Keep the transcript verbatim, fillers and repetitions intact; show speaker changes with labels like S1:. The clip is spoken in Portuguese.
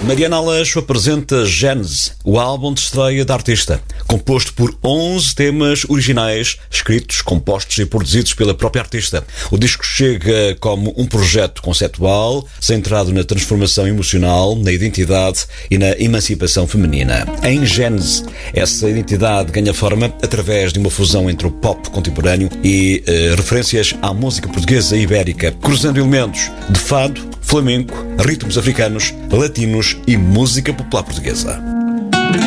S1: Mariana Aleixo apresenta Gênese, o álbum de estreia da artista, composto por onze temas originais, escritos, compostos e produzidos pela própria artista. O disco chega como um projeto conceptual, centrado na transformação emocional, na identidade e na emancipação feminina. Em Gênese, essa identidade ganha forma através de uma fusão entre o pop contemporâneo e eh, referências à música portuguesa e ibérica, cruzando elementos de fado, flamenco, ritmos africanos, latinos e música popular portuguesa.